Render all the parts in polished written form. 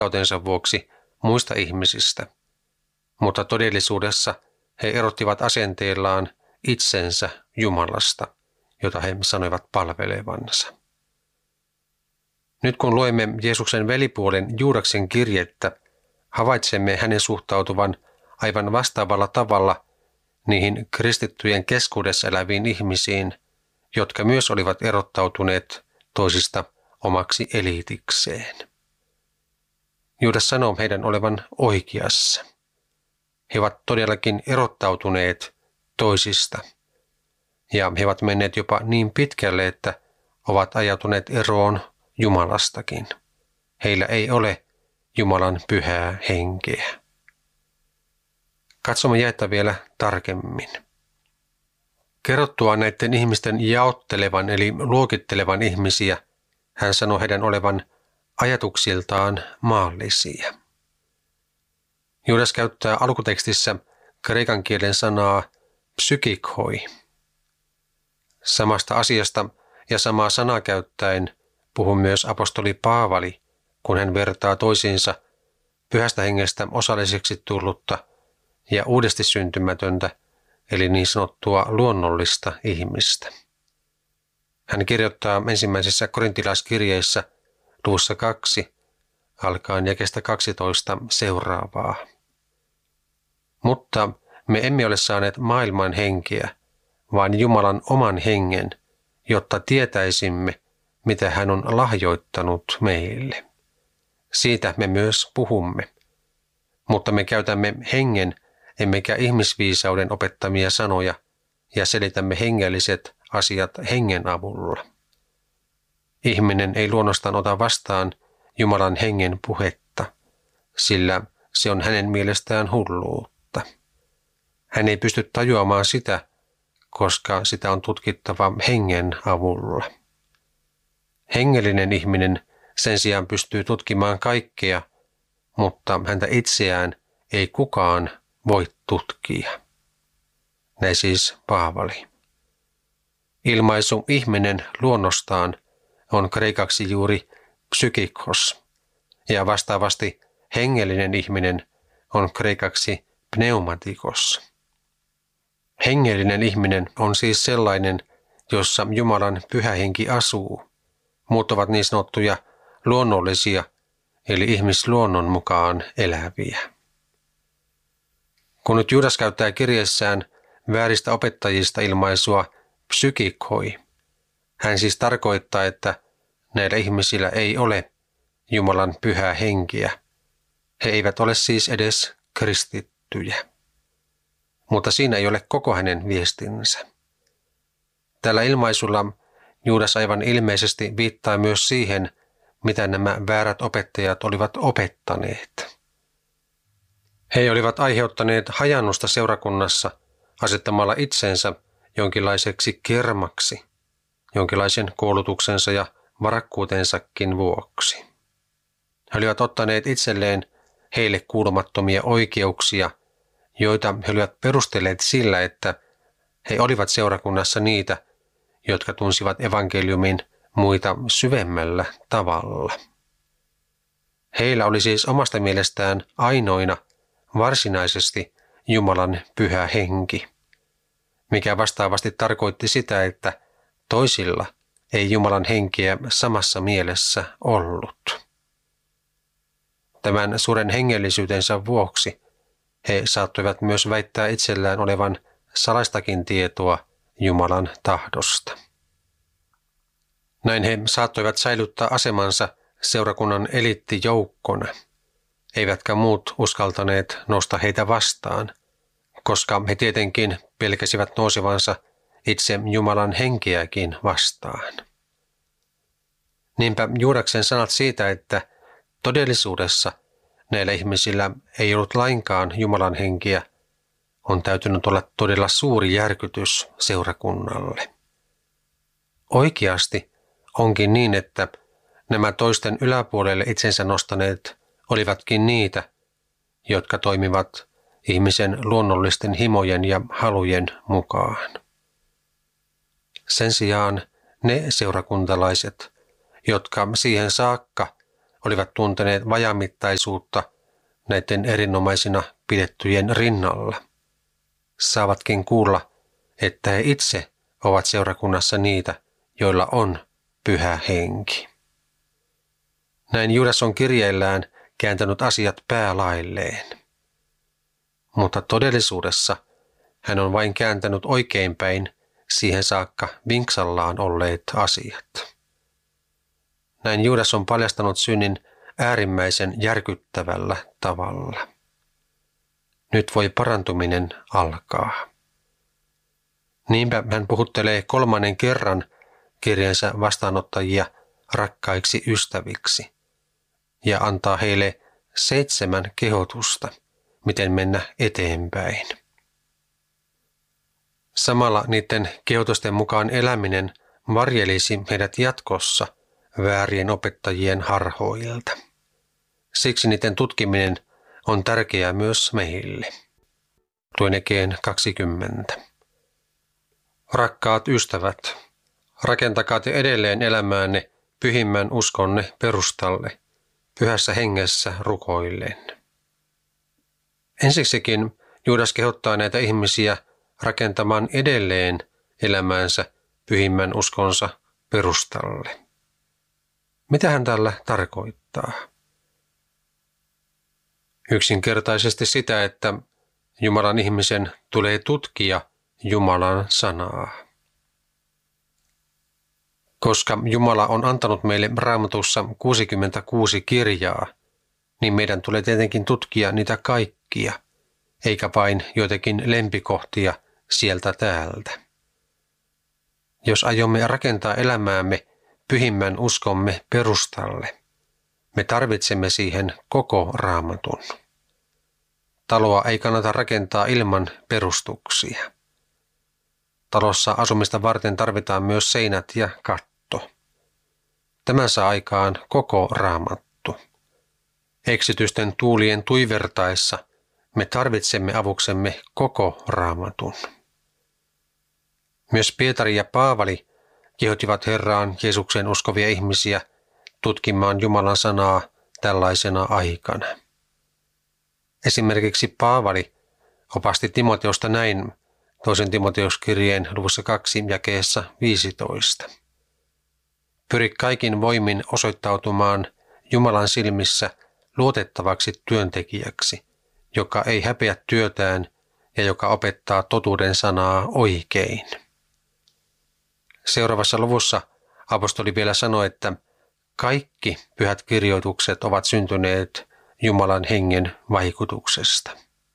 rikkautensa vuoksi muista ihmisistä, mutta todellisuudessa he erottivat asenteellaan itsensä Jumalasta, jota he sanoivat palvelevansa. Nyt kun luemme Jeesuksen velipuolen Juudaksen kirjettä, havaitsemme hänen suhtautuvan aivan vastaavalla tavalla niihin kristittyjen keskuudessa eläviin ihmisiin, jotka myös olivat erottautuneet toisista omaksi eliitikseen. Juudas sanoo heidän olevan oikeassa. He ovat todellakin erottautuneet toisista, ja he ovat menneet jopa niin pitkälle, että ovat ajautuneet eroon Jumalastakin. Heillä ei ole Jumalan pyhää henkeä. Katsomme jaetta vielä tarkemmin. Kerrottua näiden ihmisten jaottelevan eli luokittelevan ihmisiä, hän sanoi heidän olevan ajatuksiltaan maallisia. Juudas käyttää alkutekstissä kreikan kielen sanaa psykikhoi. Samasta asiasta ja samaa sanaa käyttäen puhuu myös apostoli Paavali, kun hän vertaa toisiinsa pyhästä hengestä osalliseksi tullutta ja uudesti syntymätöntä, eli niin sanottua luonnollista ihmistä. Hän kirjoittaa ensimmäisessä korintilaiskirjeessä luvussa 2, alkaen jakeesta 12 seuraavaa. Mutta me emme ole saaneet maailman henkeä, vaan Jumalan oman hengen, jotta tietäisimme, mitä hän on lahjoittanut meille. Siitä me myös puhumme, mutta me käytämme hengen emmekä ihmisviisauden opettamia sanoja ja selitämme hengelliset asiat hengen avulla. Ihminen ei luonnostaan ota vastaan Jumalan hengen puhetta, sillä se on hänen mielestään hulluutta. Hän ei pysty tajuamaan sitä, koska sitä on tutkittava hengen avulla. Hengellinen ihminen sen sijaan pystyy tutkimaan kaikkea, mutta häntä itseään ei kukaan voi tutkia. Näin siis Paavali. Ilmaisu ihminen luonnostaan on kreikaksi juuri psykikos, ja vastaavasti hengellinen ihminen on kreikaksi pneumatikos. Hengellinen ihminen on siis sellainen, jossa Jumalan pyhä henki asuu. Muut ovat niin sanottuja luonnollisia, eli ihmisluonnon mukaan eläviä. Kun nyt Juudas käyttää kirjeessään vääristä opettajista ilmaisua psykikhoi, hän siis tarkoittaa, että näillä ihmisillä ei ole Jumalan pyhää henkeä. He eivät ole siis edes kristittyjä. Mutta siinä ei ole koko hänen viestinsä. Tällä ilmaisulla Juudas aivan ilmeisesti viittaa myös siihen, mitä nämä väärät opettajat olivat opettaneet. He olivat aiheuttaneet hajannusta seurakunnassa asettamalla itsensä jonkinlaiseksi kermaksi, jonkinlaisen koulutuksensa ja varakkuutensakin vuoksi. He olivat ottaneet itselleen heille kuulumattomia oikeuksia, joita he olivat perustelleet sillä, että he olivat seurakunnassa niitä, jotka tunsivat evankeliumin muita syvemmällä tavalla. Heillä oli siis omasta mielestään ainoina varsinaisesti Jumalan pyhä henki, mikä vastaavasti tarkoitti sitä, että toisilla ei Jumalan henkeä samassa mielessä ollut. Tämän suuren hengellisyytensä vuoksi he saattoivat myös väittää itsellään olevan salaistakin tietoa Jumalan tahdosta. Näin he saattoivat säilyttää asemansa seurakunnan eliittijoukkona, eivätkä muut uskaltaneet nousta heitä vastaan, koska he tietenkin pelkäsivät nousevansa itse Jumalan henkeäkin vastaan. Niinpä Juudaksen sanat siitä, että todellisuudessa näillä ihmisillä ei ollut lainkaan Jumalan henkeä, on täytynyt olla todella suuri järkytys seurakunnalle. Oikeasti onkin niin, että nämä toisten yläpuolelle itsensä nostaneet olivatkin niitä, jotka toimivat ihmisen luonnollisten himojen ja halujen mukaan. Sen sijaan ne seurakuntalaiset, jotka siihen saakka olivat tunteneet vajamittaisuutta näiden erinomaisina pidettyjen rinnalla. Saavatkin kuulla, että he itse ovat seurakunnassa niitä, joilla on Pyhä Henki. Näin Juudas on kirjeillään kääntänyt asiat päälailleen. Mutta todellisuudessa hän on vain kääntänyt oikeinpäin siihen saakka vinksallaan olleet asiat. Näin Juudas on paljastanut synnin äärimmäisen järkyttävällä tavalla. Nyt voi parantuminen alkaa. Niinpä hän puhuttelee 3. kerran kirjeensä vastaanottajia rakkaiksi ystäviksi ja antaa heille 7 kehotusta, miten mennä eteenpäin. Samalla niiden kehotusten mukaan eläminen varjelisi heidät jatkossa väärien opettajien harhoilta. Siksi niiden tutkiminen on tärkeää myös meille. Luen Ekeen 20. Rakkaat ystävät, rakentakaa te edelleen elämäänne pyhimmän uskonne perustalle, pyhässä hengessä rukoillen. Ensiksikin Juudas kehottaa näitä ihmisiä rakentamaan edelleen elämäänsä pyhimmän uskonsa perustalle. Mitä hän tällä tarkoittaa? Yksinkertaisesti sitä, että Jumalan ihmisen tulee tutkia Jumalan sanaa. Koska Jumala on antanut meille Raamatussa 66 kirjaa, niin meidän tulee tietenkin tutkia niitä kaikkia, eikä vain joitakin lempikohtia sieltä täältä. Jos aiomme rakentaa elämäämme pyhimmän uskomme perustalle, me tarvitsemme siihen koko Raamatun. Taloa ei kannata rakentaa ilman perustuksia. Talossa asumista varten tarvitaan myös seinät ja katto. Tämän saa aikaan koko Raamattu. Eksitysten tuulien tuivertaessa me tarvitsemme avuksemme koko Raamatun. Myös Pietari ja Paavali kehottivat Herraan Jeesuksen uskovia ihmisiä tutkimaan Jumalan sanaa tällaisena aikana. Esimerkiksi Paavali opasti Timoteusta näin 2. Timoteuskirjeen luvussa 2 jakeessa 15. Pyri kaikin voimin osoittautumaan Jumalan silmissä luotettavaksi työntekijäksi, joka ei häpeä työtään ja joka opettaa totuuden sanaa oikein. Seuraavassa luvussa apostoli vielä sanoi, että kaikki pyhät kirjoitukset ovat syntyneet Jumalan hengen vaikutuksesta.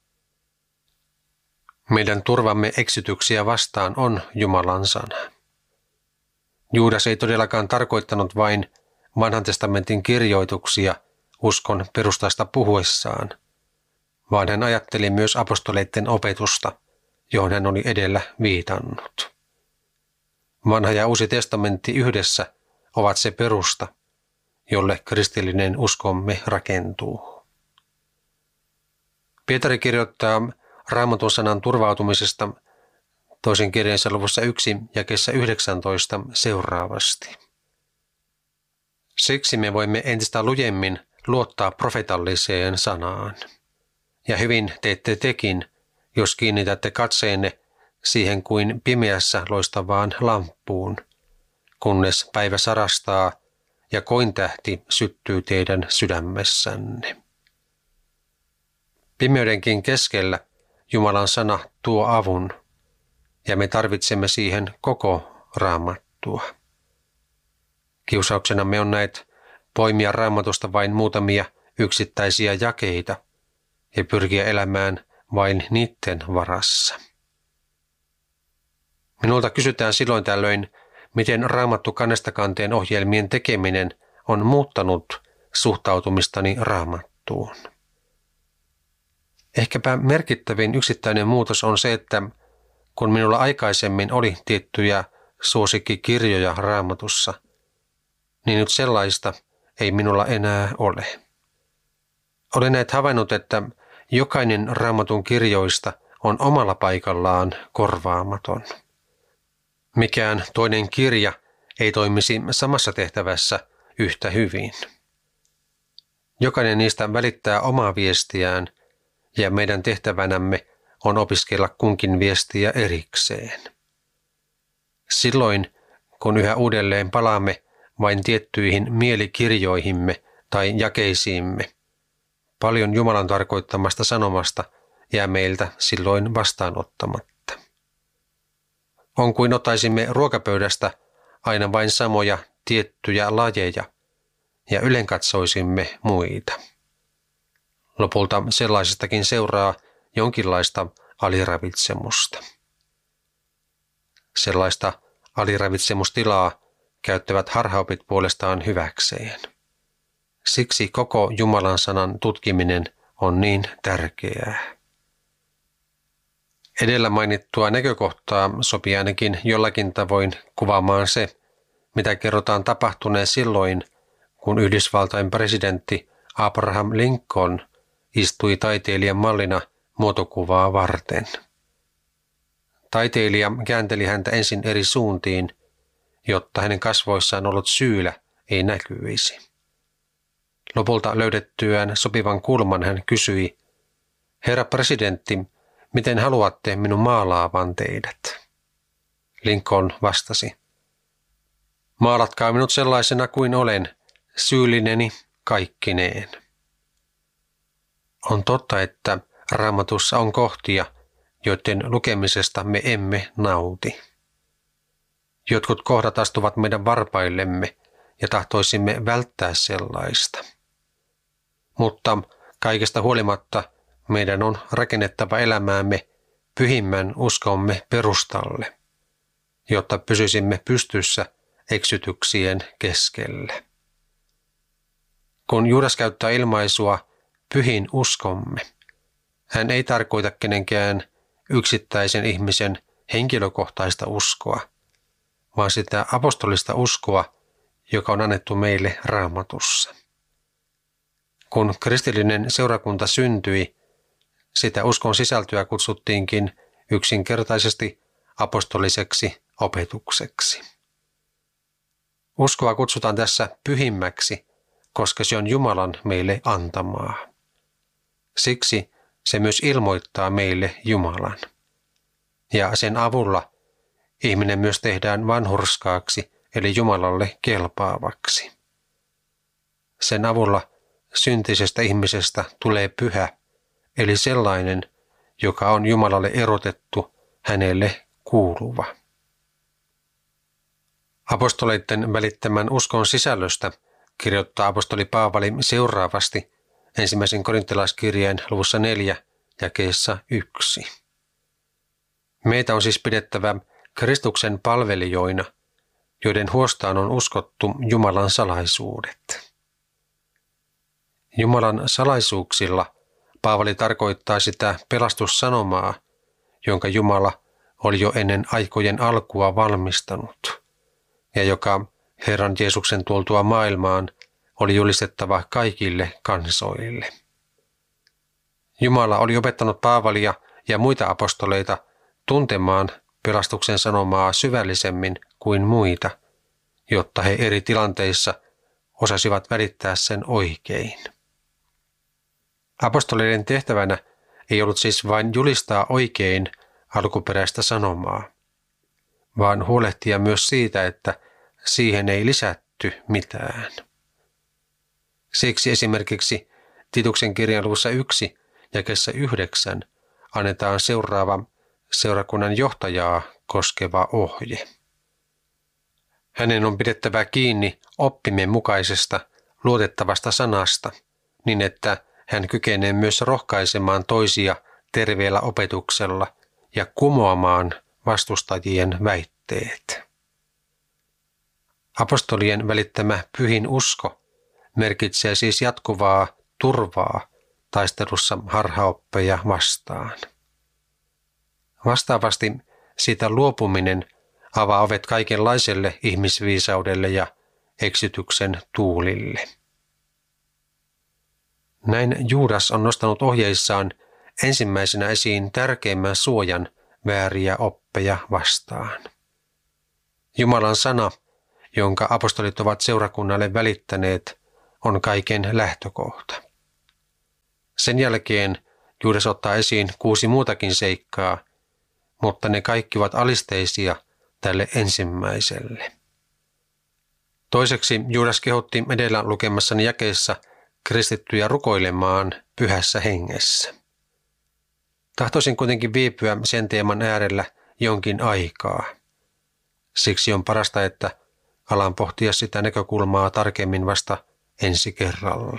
Meidän turvamme eksityksiä vastaan on Jumalan sana. Juudas ei todellakaan tarkoittanut vain Vanhan testamentin kirjoituksia uskon perustasta puhuessaan, vaan hän ajatteli myös apostoleiden opetusta, johon hän oli edellä viitannut. Vanha ja Uusi testamentti yhdessä ovat se perusta, jolle kristillinen uskomme rakentuu. Pietari kirjoittaa Raamatun sanan turvautumisesta 2. kirjeensa luvussa 1 jakeessa 19 seuraavasti. Siksi me voimme entistä lujemmin luottaa profetalliseen sanaan. Ja hyvin teette tekin, jos kiinnitätte katseenne siihen kuin pimeässä loistavaan lamppuun, kunnes päivä sarastaa ja kointähti syttyy teidän sydämessänne. Pimeydenkin keskellä Jumalan sana tuo avun, ja me tarvitsemme siihen koko Raamattua. Kiusauksenamme on näet poimia Raamatusta vain muutamia yksittäisiä jakeita ja pyrkiä elämään vain niiden varassa. Minulta kysytään silloin tällöin, miten Raamattu kannesta kanteen ohjelmien tekeminen on muuttanut suhtautumistani Raamattuun. Ehkäpä merkittävin yksittäinen muutos on se, että kun minulla aikaisemmin oli tiettyjä suosikkikirjoja Raamatussa, niin nyt sellaista ei minulla enää ole. Olen näet havainnut, että jokainen Raamatun kirjoista on omalla paikallaan korvaamaton. Mikään toinen kirja ei toimisi samassa tehtävässä yhtä hyvin. Jokainen niistä välittää omaa viestiään, ja meidän tehtävänämme on opiskella kunkin viestiä erikseen. Silloin, kun yhä uudelleen palaamme vain tiettyihin mielikirjoihimme tai jakeisiimme, paljon Jumalan tarkoittamasta sanomasta jää meiltä silloin vastaanottamatta. On kuin ottaisimme ruokapöydästä aina vain samoja tiettyjä lajeja ja ylenkatsoisimme muita. Lopulta sellaisestakin seuraa jonkinlaista aliravitsemusta. Sellaista aliravitsemustilaa käyttävät harhaopit puolestaan hyväkseen. Siksi koko Jumalan sanan tutkiminen on niin tärkeää. Edellä mainittua näkökohtaa sopii ainakin jollakin tavoin kuvaamaan se, mitä kerrotaan tapahtuneen silloin, kun Yhdysvaltain presidentti Abraham Lincoln istui taiteilijan mallina muotokuvaa varten. Taiteilija käänteli häntä ensin eri suuntiin, jotta hänen kasvoissaan ollut syylä ei näkyisi. Lopulta löydettyään sopivan kulman hän kysyi, "Herra presidentti, miten haluatte minun maalaavan teidät?" Lincoln vastasi, "Maalatkaa minut sellaisena kuin olen, syyllineni kaikkineen." On totta, että Raamatussa on kohtia, joiden lukemisesta me emme nauti. Jotkut kohdat astuvat meidän varpaillemme ja tahtoisimme välttää sellaista. Mutta kaikesta huolimatta meidän on rakennettava elämäämme pyhimmän uskomme perustalle, jotta pysyisimme pystyssä eksytyksien keskellä. Kun Juudas käyttää ilmaisua pyhin uskomme, hän ei tarkoita kenenkään yksittäisen ihmisen henkilökohtaista uskoa, vaan sitä apostolista uskoa, joka on annettu meille Raamatussa. Kun kristillinen seurakunta syntyi, sitä uskon sisältöä kutsuttiinkin yksinkertaisesti apostoliseksi opetukseksi. Uskoa kutsutaan tässä pyhimmäksi, koska se on Jumalan meille antamaa. Siksi se myös ilmoittaa meille Jumalan. Ja sen avulla ihminen myös tehdään vanhurskaaksi, eli Jumalalle kelpaavaksi. Sen avulla syntisestä ihmisestä tulee pyhä, eli sellainen, joka on Jumalalle erotettu, hänelle kuuluva. Apostoleiden välittämän uskon sisällöstä kirjoittaa apostoli Paavali seuraavasti 1. Korintalaiskirjeen luvussa 4 jakeessa 1. Meitä on siis pidettävä Kristuksen palvelijoina, joiden huostaan on uskottu Jumalan salaisuudet. Jumalan salaisuuksilla Paavali tarkoittaa sitä pelastussanomaa, jonka Jumala oli jo ennen aikojen alkua valmistanut, ja joka Herran Jeesuksen tultua maailmaan oli julistettava kaikille kansoille. Jumala oli opettanut Paavalia ja muita apostoleita tuntemaan pelastuksen sanomaa syvällisemmin kuin muita, jotta he eri tilanteissa osasivat välittää sen oikein. Apostoleiden tehtävänä ei ollut siis vain julistaa oikein alkuperäistä sanomaa, vaan huolehtia myös siitä, että siihen ei lisätty mitään. Siksi esimerkiksi Tituksen kirjan luvussa 1 jakeessa 9 annetaan seuraava seurakunnan johtajaa koskeva ohje. Hänen on pidettävä kiinni oppimme mukaisesta luotettavasta sanasta, niin että hän kykenee myös rohkaisemaan toisia terveellä opetuksella ja kumoamaan vastustajien väitteet. Apostolien välittämä pyhin usko merkitsee siis jatkuvaa turvaa taistelussa harhaoppeja vastaan. Vastaavasti siitä luopuminen avaa ovet kaikenlaiselle ihmisviisaudelle ja eksytyksen tuulille. Näin Juudas on nostanut ohjeissaan ensimmäisenä esiin tärkeimmän suojan vääriä oppeja vastaan. Jumalan sana, jonka apostolit ovat seurakunnalle välittäneet, on kaiken lähtökohta. Sen jälkeen Juudas ottaa esiin 6 muutakin seikkaa, mutta ne kaikki ovat alisteisia tälle ensimmäiselle. Toiseksi Juudas kehotti edellä lukemassani jakeessa kristittyjä rukoilemaan pyhässä hengessä. Tahtoisin kuitenkin viipyä sen teeman äärellä jonkin aikaa. Siksi on parasta, että alan pohtia sitä näkökulmaa tarkemmin vasta ensi kerralla.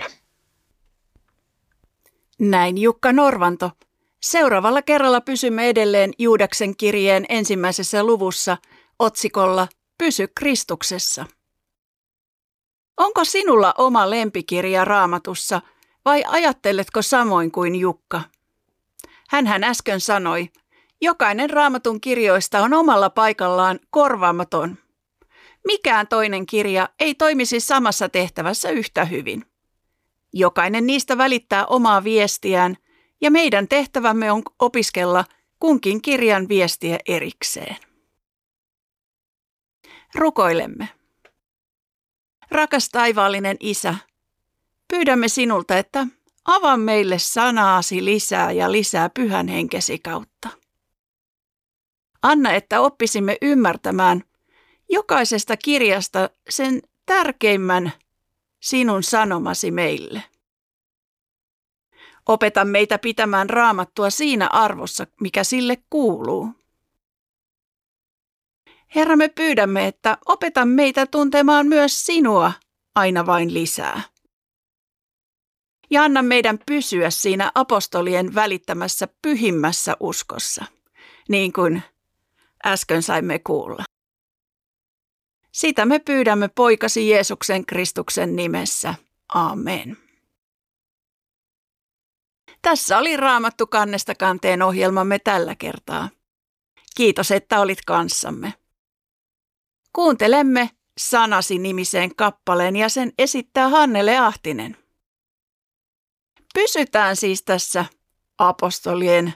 Näin Jukka Norvanto. Seuraavalla kerralla pysymme edelleen Juudaksen kirjeen 1. luvussa otsikolla Pysy Kristuksessa. Onko sinulla oma lempikirja Raamatussa vai ajatteletko samoin kuin Jukka? Hänhän äsken sanoi, jokainen Raamatun kirjoista on omalla paikallaan korvaamaton. Mikään toinen kirja ei toimisi samassa tehtävässä yhtä hyvin. Jokainen niistä välittää omaa viestiään ja meidän tehtävämme on opiskella kunkin kirjan viestiä erikseen. Rukoilemme. Rakas taivaallinen Isä, pyydämme sinulta, että avaa meille sanaasi lisää ja lisää pyhän henkesi kautta. Anna, että oppisimme ymmärtämään jokaisesta kirjasta sen tärkeimmän sinun sanomasi meille. Opeta meitä pitämään Raamattua siinä arvossa, mikä sille kuuluu. Herra, me pyydämme, että opeta meitä tuntemaan myös sinua aina vain lisää. Ja anna meidän pysyä siinä apostolien välittämässä pyhimmässä uskossa, niin kuin äsken saimme kuulla. Sitä me pyydämme poikasi Jeesuksen Kristuksen nimessä. Amen. Tässä oli Raamattu kannesta kanteen ohjelmamme tällä kertaa. Kiitos, että olit kanssamme. Kuuntelemme Sanasi -nimiseen kappaleen ja sen esittää Hannele Ahtinen. Pysytään siis tässä apostolien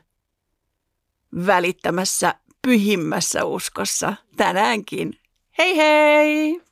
välittämässä pyhimmässä uskossa tänäänkin. Hei hei!